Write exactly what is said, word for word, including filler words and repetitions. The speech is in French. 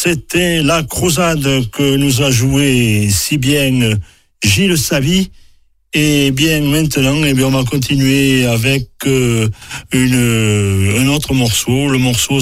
c'était la croisade que nous a joué si bien Gilles Savy. Et bien maintenant, eh bien, on va continuer avec euh, une, un autre morceau. Le morceau